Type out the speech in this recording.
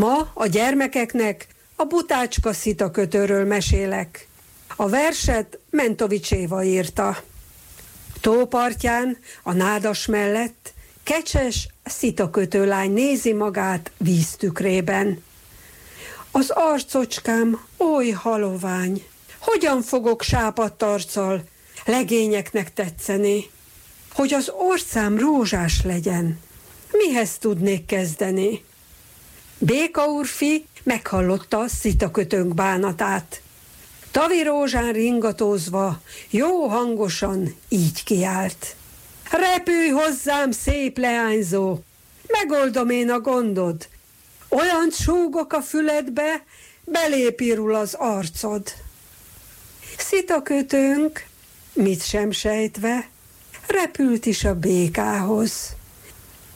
Ma a gyermekeknek a Butácska szitakötőről mesélek. A verset Mentovics Éva írta. Tópartján, a nádas mellett kecses szitakötőlány nézi magát víztükrében. Az arcocskám oly halovány, hogyan fogok sápadt arccal legényeknek tetszeni, hogy az orcám rózsás legyen, mihez tudnék kezdeni? Béka úrfi meghallotta a szitakötőnk bánatát. Tavi rózsán ringatózva, jó hangosan így kiált. Repülj hozzám, szép leányzó, megoldom én a gondod. Olyan súgok a füledbe, belépirul az arcod. Szitakötőnk, mit sem sejtve, repült is a békához.